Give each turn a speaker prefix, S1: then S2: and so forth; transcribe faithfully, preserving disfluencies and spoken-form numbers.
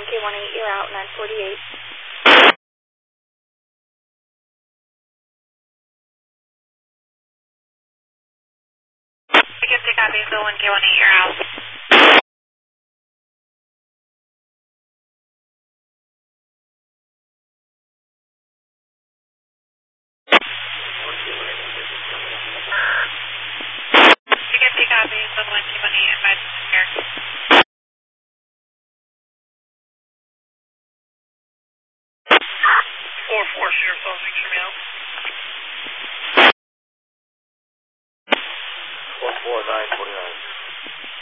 S1: K one eight, you're out, nine forty-eight.
S2: Against copy, so one K one eight, you're out. Against copy, so one K one eight, advise here.
S3: four four, Sheriff, phone six, from me out.